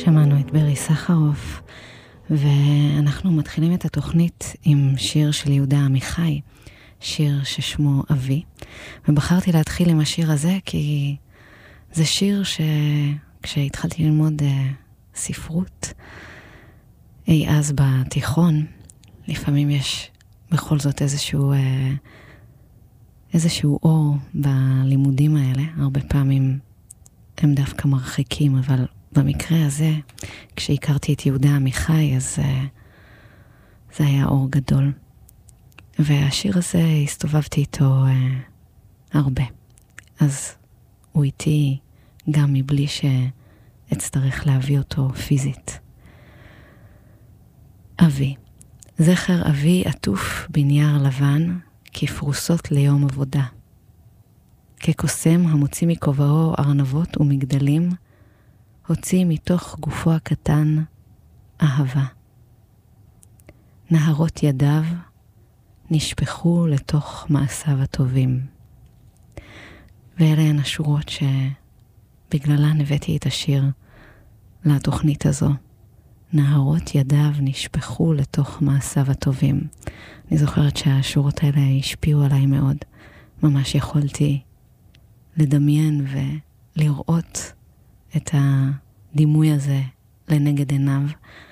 שמענו את ברי סחרוף, ואנחנו מתחילים את התוכנית עם שיר של יהודה עמיחי, שיר ששמו אבי, ובחרתי להתחיל עם השיר הזה כי זה שיר שכשהתחלתי ללמוד ספרות אי אז בתיכון, לפעמים יש בכל זאת איזשהו אור בלימודים האלה, הרבה פעמים הם דווקא מרחיקים, אבל במקרה הזה, כשהכרתי את יהודה עמיחי, אז זה היה אור גדול. והשיר הזה הסתובבתי איתו הרבה. אז הוא איתי גם מבלי שאצטרך להביא אותו פיזית. אבי. זכר אבי עטוף בנייר לבן, כפרוסות ליום עבודה. כקוסם המוציא מכובעו ארנבות ומגדלים, הוציא מתוך גופו הקטן אהבה. נהרות ידיו נשפכו לתוך מעשיו הטובים. ואלה הן השורות שבגללן הבאתי את השיר לתוכנית הזו. נהרות ידיו נשפכו לתוך מעשיו הטובים. אני זוכרת שהשורות האלה השפיעו עליי מאוד. ממש יכולתי לדמיין ולראות את הדימוי הזה לנגד עיניו,